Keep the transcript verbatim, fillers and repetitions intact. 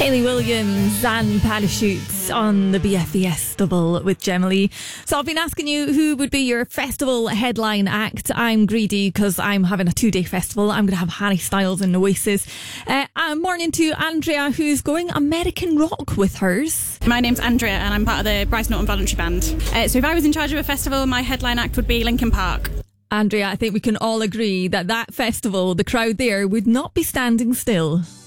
Hayley Williams and Parachutes on the B F Festival with Gemma Lee. So I've been asking you who would be your festival headline act. I'm greedy because I'm having a two-day festival. I'm going to have Harry Styles and Oasis. Uh, I'm morning to Andrea, who's going American rock with hers. My name's Andrea and I'm part of the Bryce Norton Voluntary Band. Uh, so if I was in charge of a festival, my headline act would be Linkin Park. Andrea, I think we can all agree that that festival, the crowd there would not be standing still.